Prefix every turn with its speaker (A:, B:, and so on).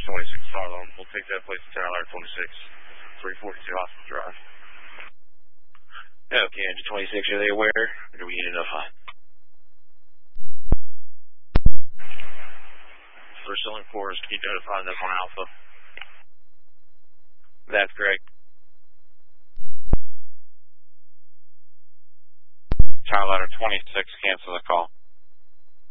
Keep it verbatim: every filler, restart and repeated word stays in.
A: twenty-six, follow them. We'll take that place to Tower Ladder twenty-six, three forty-two Hospital Drive. Okay, Engine twenty-six, are they aware? Or do we need enough high? First selling fours, can you notify them on Alpha? That's correct.
B: Tower Ladder twenty-six, cancel the call.